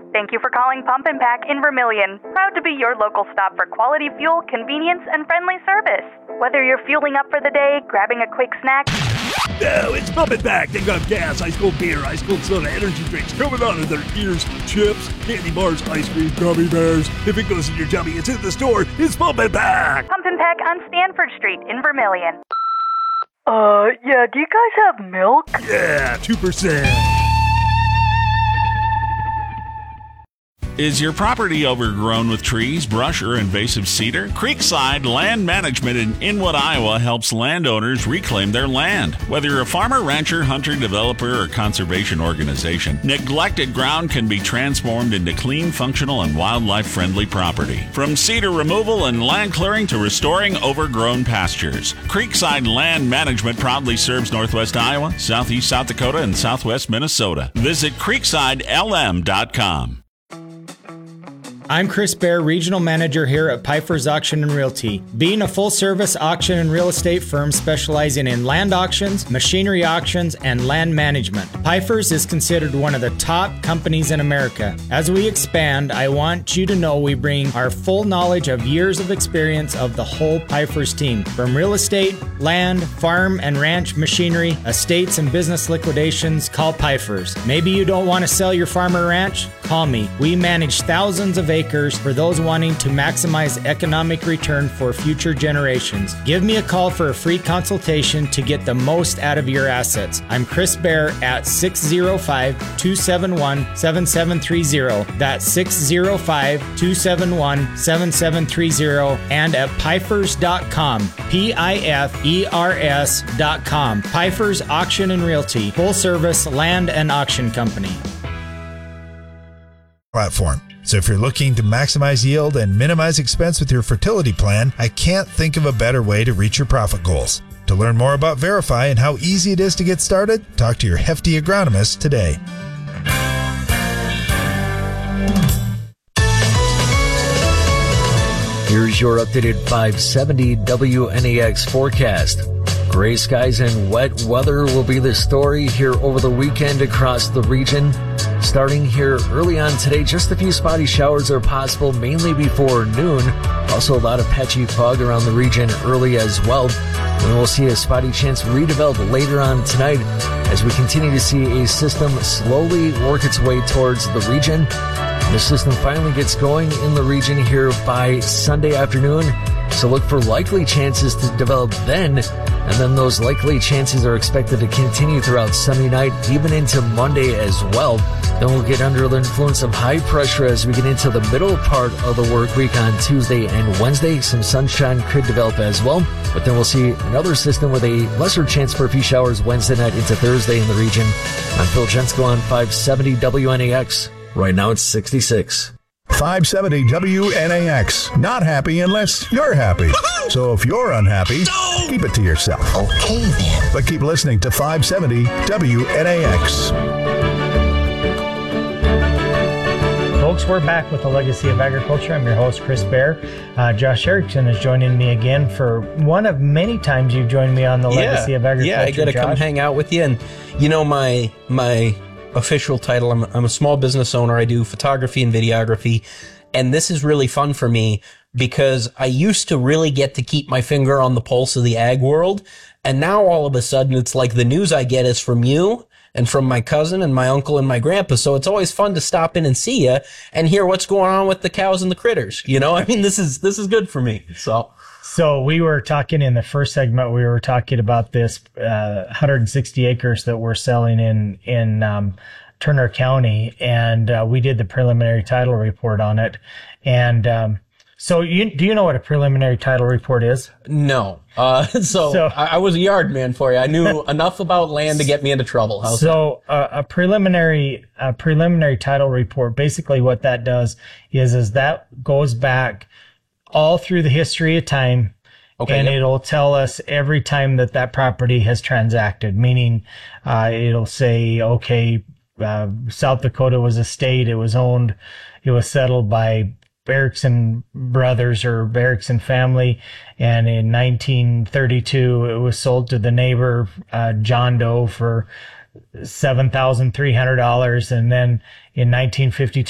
Thank you for calling Pump and Pack in Vermilion. Proud to be your local stop for quality fuel, convenience, and friendly service. Whether you're fueling up for the day, grabbing a quick snack... No, it's Pump and Pack. They got gas, ice cold beer, ice cold soda, energy drinks coming out of their ears, chips, candy bars, ice cream, gummy bears. If it goes in your tummy, it's in the store. It's Pump and Pack. Pump and Pack on Stanford Street in Vermilion. Yeah, do you guys have milk? Yeah, 2%. Is your property overgrown with trees, brush, or invasive cedar? Creekside Land Management in Inwood, Iowa helps landowners reclaim their land. Whether you're a farmer, rancher, hunter, developer, or conservation organization, neglected ground can be transformed into clean, functional, and wildlife-friendly property. From cedar removal and land clearing to restoring overgrown pastures, Creekside Land Management proudly serves Northwest Iowa, Southeast South Dakota, and Southwest Minnesota. Visit creeksidelm.com. I'm Chris Bear, Regional Manager here at Pfeiffer's Auction and Realty. Being a full-service auction and real estate firm specializing in land auctions, machinery auctions, and land management, Pfeiffer's is considered one of the top companies in America. As we expand, I want you to know we bring our full knowledge of years of experience of the whole Pfeiffer's team. From real estate, land, farm and ranch machinery, estates and business liquidations, call Pfeiffer's. Maybe you don't want to sell your farm or ranch? Call me. We manage thousands of acres for those wanting to maximize economic return for future generations. Give me a call for a free consultation to get the most out of your assets. I'm Chris Bear at 605-271-7730. That's 605-271-7730 and at Pfeifers.com. Pifers.com. Pfeiffer's Auction and Realty, full service land and auction company. Platform. So if you're looking to maximize yield and minimize expense with your fertility plan, I can't think of a better way to reach your profit goals. To learn more about Verify and how easy it is to get started, talk to your Hefty agronomist today. Here's your updated 570 WNAX forecast. Gray skies and wet weather will be the story here over the weekend across the region. Starting here early on today, just a few spotty showers are possible, mainly before noon. Also a lot of patchy fog around the region early as well. And we'll see a spotty chance redevelop later on tonight as we continue to see a system slowly work its way towards the region. The system finally gets going in the region here by Sunday afternoon. So look for likely chances to develop then, and then those likely chances are expected to continue throughout Sunday night, even into Monday as well. Then we'll get under the influence of high pressure as we get into the middle part of the work week on Tuesday and Wednesday. Some sunshine could develop as well, but then we'll see another system with a lesser chance for a few showers Wednesday night into Thursday in the region. I'm Phil Jensko on 570 WNAX. Right now it's 66. 570 WNAX. Not happy unless you're happy. So if you're unhappy, keep it to yourself. Okay then. But keep listening to 570 WNAX. Folks, we're back with the Legacy of Agriculture. I'm your host, Chris Bear. Josh Erickson is joining me again for one of many times you've joined me on the Legacy of Agriculture. Yeah, I got to come hang out with you. And you know, my official title, I'm a small business owner. I do photography and videography. And this is really fun for me because I used to really get to keep my finger on the pulse of the ag world. And now all of a sudden it's like the news I get is from you and from my cousin and my uncle and my grandpa. So it's always fun to stop in and see you and hear what's going on with the cows and the critters. You know, I mean, this is good for me. So we were talking in the first segment, we were talking about this 160 acres that we're selling in Turner County, and we did the preliminary title report on it. And so do you know what a preliminary title report is? No. So I was a yard man for you. I knew enough about land to get me into trouble. A preliminary title report, basically what that does is that goes back all through the history of time. Okay, and it'll tell us every time that property has transacted, meaning it'll say, okay, South Dakota was a state, it was owned, it was settled by Erickson brothers or Erickson family, and in 1932 it was sold to the neighbor John Doe for $7,300, and then in 1952